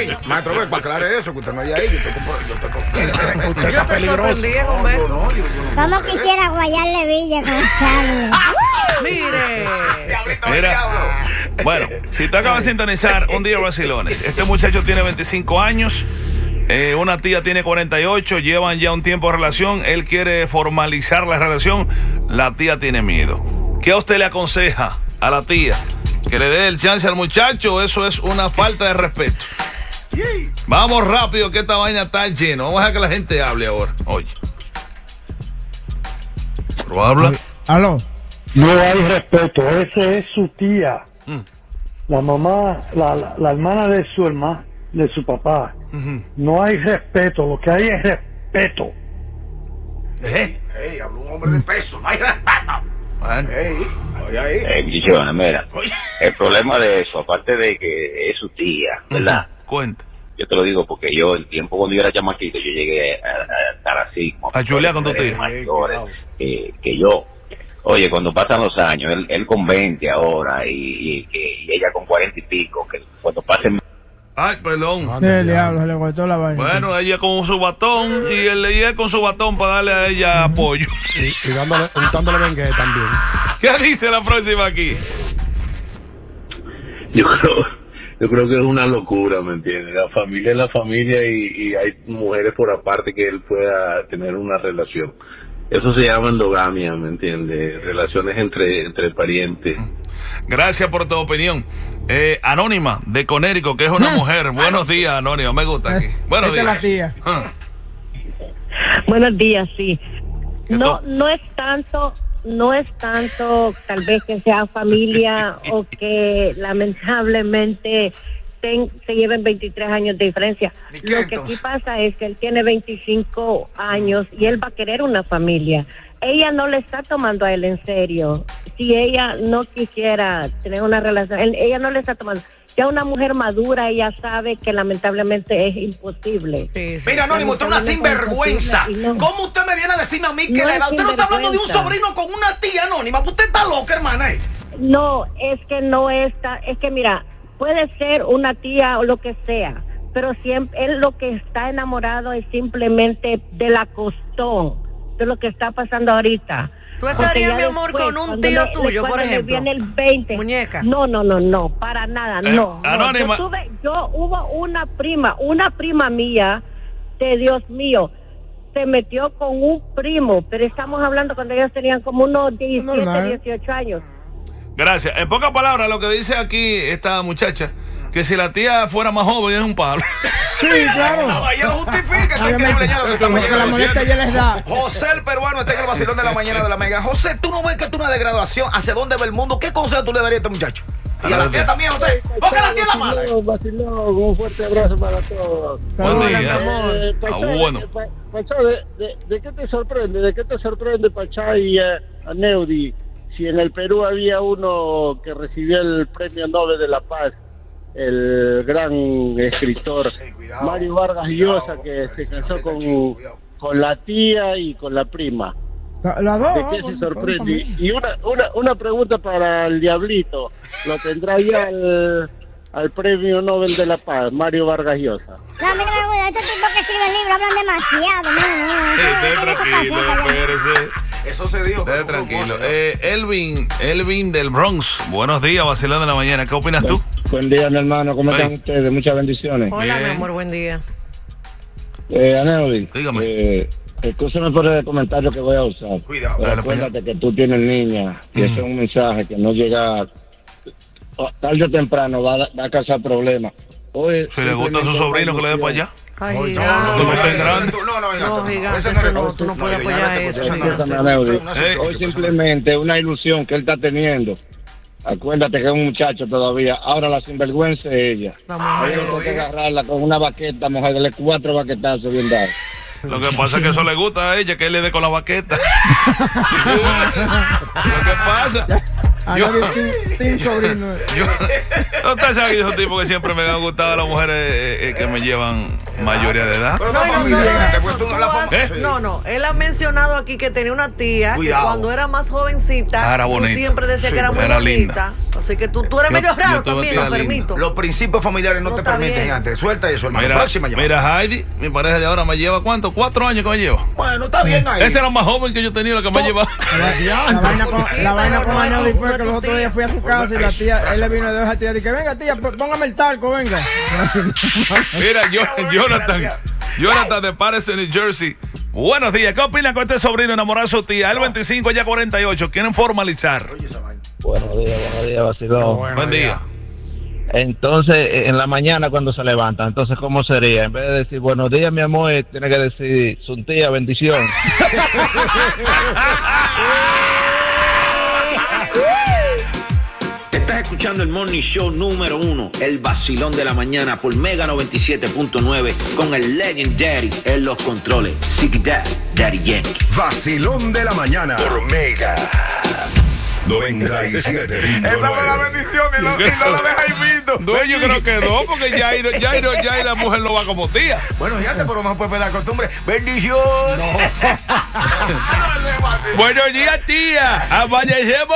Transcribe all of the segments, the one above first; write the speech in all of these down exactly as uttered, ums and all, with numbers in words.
Maestro, ve, para aclarar eso, que usted no hay ahí. Yo te Usted está peligroso. No, no, yo, ¿Cómo quisiera guayarle Villa con Charlie? Mire. Mira, bueno, si te acabas de sintonizar, un día vacilones. Este muchacho tiene veinticinco años, eh, una tía tiene cuarenta y ocho, llevan ya un tiempo de relación, él quiere formalizar la relación, la tía tiene miedo. ¿Qué a usted le aconseja a la tía? ¿Que le dé el chance al muchacho? Eso es una falta de respeto. Vamos rápido, que esta vaina está lleno. Vamos a dejar que la gente hable ahora. Oye. ¿Pero habla? ¿Aló? No hay respeto, ese es su tía. Mm. La mamá, la, la, la hermana de su hermana, de su papá. Uh-huh. No hay respeto, lo que hay es respeto. Eh, hey, habló un hombre de peso, no hay respeto. Bueno. Hey, oye ahí. Eh, Chichona, mira, el problema de eso, aparte de que es su tía, ¿verdad? Uh-huh. Cuenta. Yo te lo digo porque yo, el tiempo cuando yo era chamaquito, yo llegué a, a estar así. A Julia con tu tía. Mayores, eh, que yo. Oye, cuando pasan los años, él, él con veinte ahora y, y, y, y ella con cuarenta y pico, que cuando pasen... Ay, perdón. Sí, el diablo, se le cortó la vaina. Bueno, ella con su batón y él, y él con su batón para darle a ella apoyo. Y, y dándole, untándole bengue también. ¿Qué dice la próxima aquí? Yo creo, yo creo que es una locura, ¿me entiendes? La familia es la familia y, y hay mujeres por aparte que él pueda tener una relación. Eso se llama endogamia, ¿me entiendes? Relaciones entre, entre parientes. Gracias por tu opinión. Eh, Anónima, de Conérico, que es una mujer. Buenos días, Anónima, me gusta aquí. Buenos días. La tía. Ah. Buenos días, sí. No, no es tanto, no es tanto tal vez que sea familia o que lamentablemente ten, se lleven veintitrés años de diferencia. Lo que aquí pasa es que él tiene veinticinco años y él va a querer una familia. Ella no le está tomando a él en serio. Si ella no quisiera tener una relación, él, ella no le está tomando. Ya una mujer madura, ella sabe que lamentablemente es imposible. Sí, sí. Mira, Anónimo, usted es una sinvergüenza. No. ¿Cómo usted me viene a decirme a mí que no le da? Usted no está hablando de un sobrino con una tía, Anónima. Usted está loca, hermana. ¿eh? No, es que no está, es que mira, puede ser una tía o lo que sea, pero siempre él lo que está enamorado es simplemente de la costón, de lo que está pasando ahorita. ¿Tú estarías, mi amor, después, con un tío le, tuyo, por ejemplo? Viene el veinte. Muñeca. No, no, no, no, para nada, eh, no. Anónima. no. Yo, tuve, yo hubo una prima, una prima mía, de Dios mío, se metió con un primo, pero estamos hablando cuando ellos tenían como unos diecisiete, no, no. dieciocho años. Gracias. En pocas palabras, lo que dice aquí esta muchacha, que si la tía fuera más joven es un palo. Sí, claro. No, ella lo justifica, está increíble. Ya lo está la molestia ya les da. José el peruano está en el vacilón de la mañana de la Mega. José, tú no ves que tú una degradación, ¿hacia dónde va el mundo? ¿Qué consejo tú le darías a este muchacho? Y a la tía también, José. Porque la tía es la mala. Vacilón, un fuerte abrazo para todos. Buen día, amor. Eh, ah, bueno. Pachá, de, de, ¿de qué te sorprende? ¿De qué te sorprende, Pachá y uh, a Neudi? Si en el Perú había uno que recibió el premio Nobel de la Paz, el gran escritor hey, cuidado, Mario Vargas Llosa, que se casó con, con la tía y con la prima. La, la dos, ¿de qué se sorprende? Y una, una, una pregunta para el Diablito, ¿lo tendrá ya al, al premio Nobel de la Paz, Mario Vargas Llosa? No, mira, este tipo que escribe el libro hablan demasiado. No, no, no, tranquilo, espérese. Eso se dijo. Esté tranquilo. Eh, Elvin, Elvin del Bronx. Buenos días, vacilando de la mañana. ¿Qué opinas tú? Buen día, mi hermano. ¿Cómo hey. están ustedes? Muchas bendiciones. Hola, Bien. mi amor. Buen día. Eh, Aneudi. Dígame. Eh, Escúchame por el comentario que voy a usar. Cuidado. Pero acuérdate que tú tienes niña y mm. ese es un mensaje que no llega tarde o temprano, va, va a causar problemas. Hoy, si le gusta a su sobrino que le dé para allá. Ay, Oye, no, no, no, no, no, no, no, no, gigante, eso no, tú no puedes apoyar eso. Hoy simplemente una ilusión que él está teniendo. Acuérdate que es un muchacho todavía. Ahora la sinvergüenza es ella. Ella tiene que agarrarla con una baqueta, mujerle cuatro baquetazos bien dados. Lo que pasa es que eso le gusta a ella, que él le dé con la baqueta. Lo que pasa. Yo, yo, sobrino. Yo, usted sabe que esos tipos que siempre me han gustado las mujeres eh, eh, que me llevan mayoría de edad. No, no, no, no, ¿Eh? no, no, él ha mencionado aquí que tenía una tía Cuidado. que cuando era más jovencita, era bonita. siempre decía sí, que era muy era bonita. Así que tú, tú eres Yo- medio yo raro te voy a también, tirar enfermito. Los principios familiares no, No te está permiten bien. antes. Suelta eso, hermano. Mira, Próxima llamada. mira, Heidi, mi pareja de ahora me lleva ¿cuánto? ¿Cuatro años que me lleva? Bueno, está bien ahí. Ese era más joven que yo tenía, lo que me llevaba. La vaina con, la vaina con no es Aneudi tu- fue no es que tu los otros tía. días fui a su casa y la tía, él le vino de dos a tía y dije, venga tía, p- póngame el talco, venga. Mira, yo, Jonathan, Jonathan de Patterson, New Jersey. Buenos días, ¿qué opinan con este sobrino enamorado de su tía? Él veinticinco, ella cuarenta y ocho, quieren formalizar. Buenos días, buenos días, vacilón. Buen día. Entonces, en la mañana cuando se levantan, entonces, ¿cómo sería? En vez de decir buenos días, mi amor, tiene que decir su tía, bendición. Estás escuchando el Morning Show número uno, el vacilón de la mañana por Mega noventa y siete punto nueve con el Legendary en los controles. Ziggy Dad, Daddy Yankee. Vacilón de la mañana por Mega noventa y siete punto nueve. Esa fue la bendición y, lo, y no la deja invito. No, yo creo que no, porque ya, ya, ya, ya la mujer no va como tía. Bueno, fíjate, pero no puede perder la costumbre. Bendición. Buenos días, tía. Amanecemos.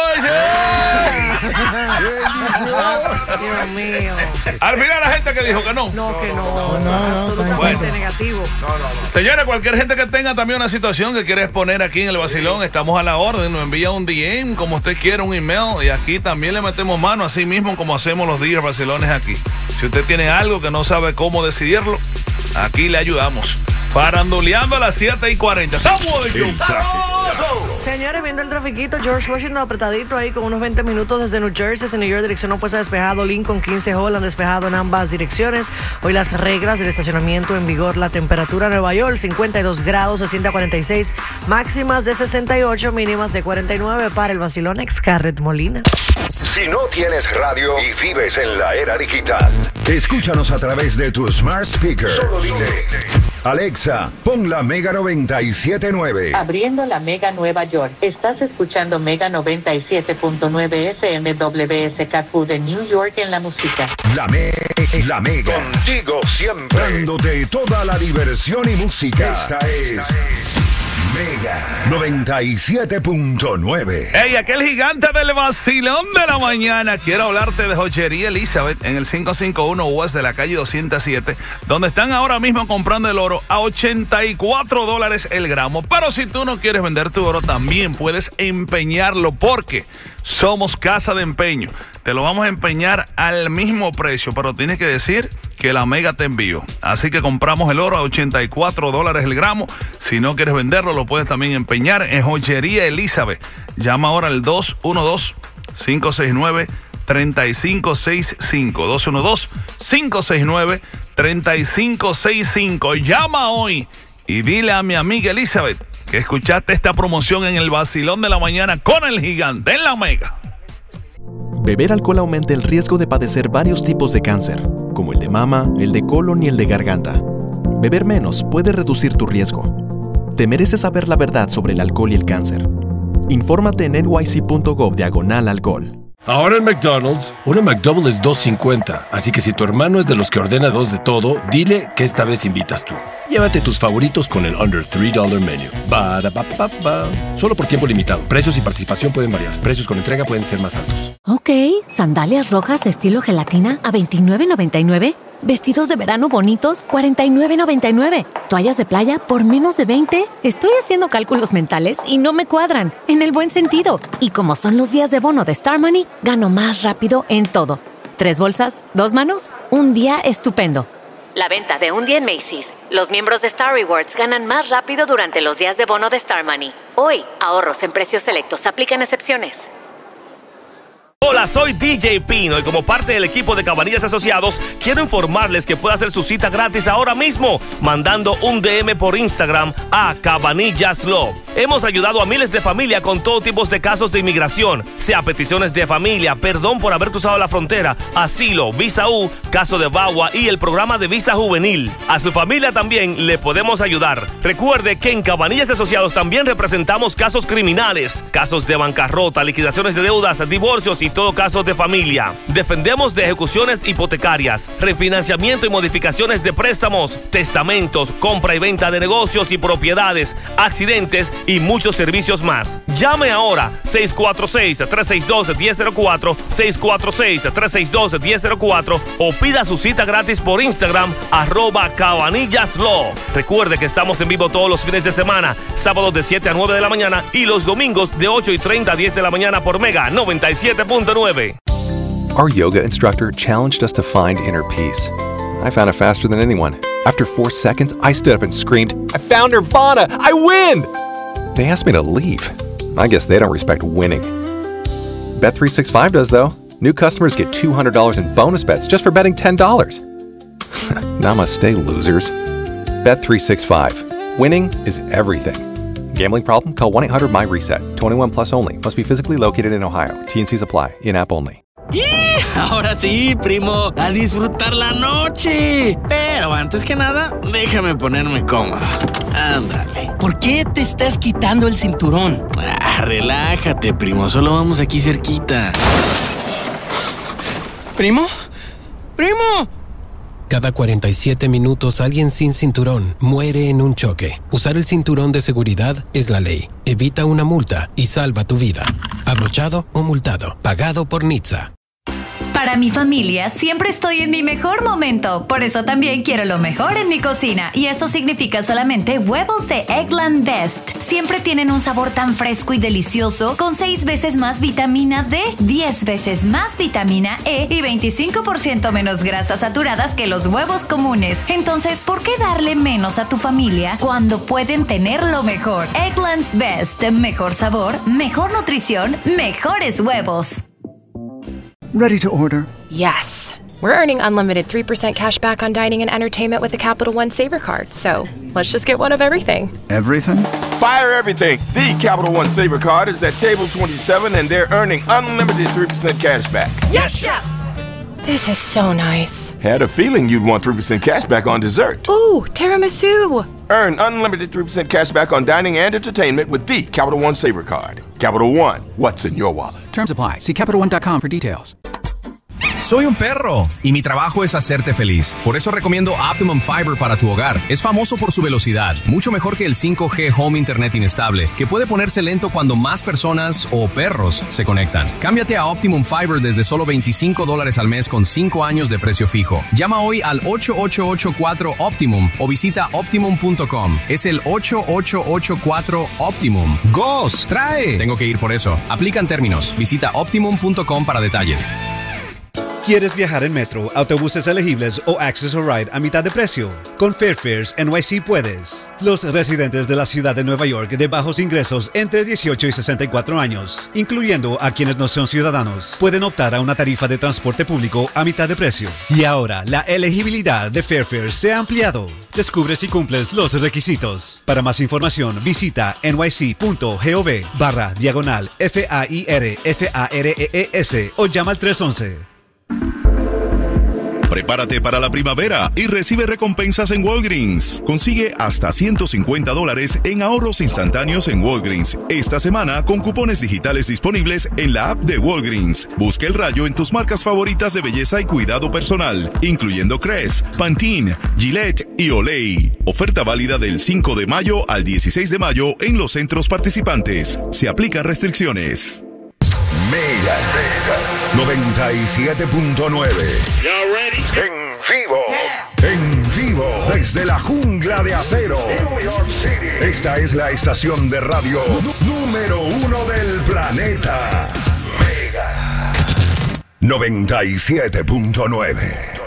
Dios mío. Al final la gente que dijo que no. No, que no. Absolutamente Bueno. negativo. Señores, cualquier gente que tenga también una situación que quiere exponer aquí en el vacilón, estamos a la orden. Nos envía un D M, como usted quiera, un email. Y aquí también le metemos mano, así mismo como hacemos los días vacilones aquí. Si usted tiene algo que no sabe cómo decidirlo, aquí le ayudamos. Faranduleando a las siete y cuarenta. ¡Estamos de Señores, viendo el trafiquito, George Washington apretadito ahí con unos veinte minutos desde New Jersey, en New York, dirección opuesta despejado, Lincoln, quince Holland despejado en ambas direcciones. Hoy las reglas del estacionamiento en vigor, la temperatura en Nueva York, cincuenta y dos grados, se siente a cuarenta y seis, máximas de sesenta y ocho, mínimas de cuarenta y nueve para el vacilón ex Carret Molina. Si no tienes radio y vives en la era digital, escúchanos a través de tu smart speaker. Solo dile, Alexa, pon la Mega noventa y siete punto nueve. Abriendo la Mega Nueva York. Estás escuchando Mega noventa y siete punto nueve F M W S K Q de New York en la música. La, me la Mega. Contigo siempre. Dándote toda la diversión y música. Esta es Mega noventa y siete punto nueve. Hey, aquel gigante del vacilón de la mañana. Quiero hablarte de Joyería Elizabeth en el quinientos cincuenta y uno West de la calle doscientos siete, donde están ahora mismo comprando el oro a ochenta y cuatro dólares el gramo. Pero si tú no quieres vender tu oro, también puedes empeñarlo, porque somos casa de empeño. Te lo vamos a empeñar al mismo precio, pero tienes que decir que la Mega te envió. Así que compramos el oro a ochenta y cuatro dólares el gramo. Si no quieres venderlo, lo puedes también empeñar en Joyería Elizabeth. Llama ahora al dos uno dos, cinco seis nueve, tres cinco seis cinco. dos uno dos, cinco seis nueve, tres cinco seis cinco. Llama hoy y dile a mi amiga Elizabeth que escuchaste esta promoción en el vacilón de la mañana con el gigante en la Mega. Beber alcohol aumenta el riesgo de padecer varios tipos de cáncer, como el de mama, el de colon y el de garganta. Beber menos puede reducir tu riesgo. Te mereces saber la verdad sobre el alcohol y el cáncer. Infórmate en N Y C punto gov diagonal alcohol. Ahora en McDonald's, una McDouble es dos cincuenta, así que si tu hermano es de los que ordena dos de todo, dile que esta vez invitas tú. Llévate tus favoritos con el Under tres dólares Menu. Ba, da, ba, ba, ba. Solo por tiempo limitado. Precios y participación pueden variar. Precios con entrega pueden ser más altos. Ok, sandalias rojas estilo gelatina a veintinueve noventa y nueve. Vestidos de verano bonitos, cuarenta y nueve noventa y nueve. Toallas de playa por menos de veinte. Estoy haciendo cálculos mentales y no me cuadran, en el buen sentido. Y como son los días de bono de Star Money, gano más rápido en todo. Tres bolsas, dos manos, un día estupendo. La venta de un día en Macy's. Los miembros de Star Rewards ganan más rápido durante los días de bono de Star Money. Hoy, ahorros en precios selectos. Aplican excepciones. Hola, soy D J Pino y como parte del equipo de Cabanillas Asociados, quiero informarles que puede hacer su cita gratis ahora mismo, mandando un D M por Instagram a Cabanillas Law. Hemos ayudado a miles de familias con todo tipo de casos de inmigración, sea peticiones de familia, perdón por haber cruzado la frontera, asilo, visa U, caso de V A W A y el programa de visa juvenil. A su familia también le podemos ayudar. Recuerde que en Cabanillas Asociados también representamos casos criminales, casos de bancarrota, liquidaciones de deudas, divorcios y todo todo caso de familia. Defendemos de ejecuciones hipotecarias, refinanciamiento y modificaciones de préstamos, testamentos, compra y venta de negocios y propiedades, accidentes y muchos servicios más. Llame ahora seis cuatro seis, tres seis dos, uno cero cero cuatro, seis cuatro seis, tres seis dos, uno cero cero cuatro o pida su cita gratis por Instagram, arroba Cabanillas Law. Recuerde que estamos en vivo todos los fines de semana, sábados de siete a nueve de la mañana y los domingos de ocho y treinta a diez de la mañana por Mega noventa y siete punto nueve. Our yoga instructor challenged us to find inner peace. I found it faster than anyone. After four seconds, I stood up and screamed, I found Nirvana! I win! They asked me to leave. I guess they don't respect winning. Bet three sixty-five does, though. New customers get two hundred dollars in bonus bets just for betting ten dollars. Namaste, losers. Bet three sixty-five. Winning is everything. Gambling problem? Call one eight hundred M Y reset. twenty-one plus only. Must be physically located in Ohio. T N Cs apply. In-app only. ¡Y! Ahora sí, primo, a disfrutar la noche. Pero antes que nada, déjame ponerme cómodo. Ándale. ¿Por qué te estás quitando el cinturón? Ah, relájate, primo, solo vamos aquí cerquita. ¿Primo? ¡Primo! Cada cuarenta y siete minutos alguien sin cinturón muere en un choque. Usar el cinturón de seguridad es la ley. Evita una multa y salva tu vida. Abrochado o multado. Pagado por N H T S A. Para mi familia siempre estoy en mi mejor momento, por eso también quiero lo mejor en mi cocina y eso significa solamente huevos de Eggland Best. Siempre tienen un sabor tan fresco y delicioso con seis veces más vitamina D, diez veces más vitamina E y veinticinco por ciento menos grasas saturadas que los huevos comunes. Entonces, ¿por qué darle menos a tu familia cuando pueden tener lo mejor? Eggland's Best, mejor sabor, mejor nutrición, mejores huevos. Ready to order? Yes. We're earning unlimited three percent cash back on dining and entertainment with the Capital One Saver Card, so let's just get one of everything. Everything? Fire everything! The Capital One Saver Card is at table twenty-seven and they're earning unlimited three percent cash back. Yes, Chef! This is so nice. Had a feeling you'd want three percent cash back on dessert. Ooh, tiramisu! Earn unlimited three percent cash back on dining and entertainment with the Capital One Saver Card. Capital One, what's in your wallet? Terms apply. See Capital One dot com for details. Soy un perro y mi trabajo es hacerte feliz. Por eso recomiendo Optimum Fiber para tu hogar. Es famoso por su velocidad, mucho mejor que el cinco G Home Internet inestable, que puede ponerse lento cuando más personas o perros se conectan. Cámbiate a Optimum Fiber desde solo veinticinco dólares al mes con cinco años de precio fijo. Llama hoy al ocho ocho ocho cuatro Optimum o visita optimum punto com. Es el ocho ocho ocho cuatro Optimum. ¡Gos! ¡Trae! Tengo que ir por eso. Aplican términos. Visita optimum punto com para detalles. ¿Quieres viajar en metro, autobuses elegibles o Access a Ride a mitad de precio? Con Fairfares N Y C puedes. Los residentes de la ciudad de Nueva York de bajos ingresos entre dieciocho y sesenta y cuatro años, incluyendo a quienes no son ciudadanos, pueden optar a una tarifa de transporte público a mitad de precio. Y ahora, la elegibilidad de Fairfares se ha ampliado. Descubre si cumples los requisitos. Para más información, visita nyc.gov barra diagonal F A I R F A R E E S o llama al tres once. Prepárate para la primavera y recibe recompensas en Walgreens. Consigue hasta ciento cincuenta dólares en ahorros instantáneos en Walgreens esta semana con cupones digitales disponibles en la app de Walgreens. Busca el rayo en tus marcas favoritas de belleza y cuidado personal, incluyendo Crest, Pantene, Gillette y Olay. Oferta válida del cinco de mayo al dieciséis de mayo en los centros participantes. Se aplican restricciones. Mega noventa y siete punto nueve. En vivo. En vivo. Desde la jungla de acero. New York City. Esta es la estación de radio número uno del planeta. Mega noventa y siete punto nueve.